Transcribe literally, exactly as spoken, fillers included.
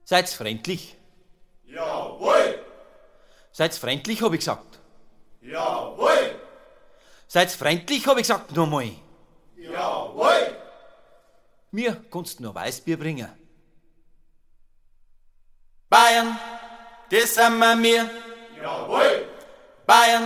Seid's freundlich? Jawohl! Seid's freundlich, hab ich gesagt. Jawohl! Seid's freundlich, hab ich gesagt, nochmal. Jawohl! Mir kannst du noch Weißbier bringen. Bayern, das sind wir mir. Jawohl! Bayern,